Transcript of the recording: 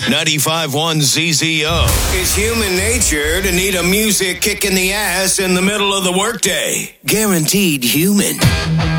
95.1 ZZO. It's human nature to need a music kick in the ass in the middle of the workday. Guaranteed human.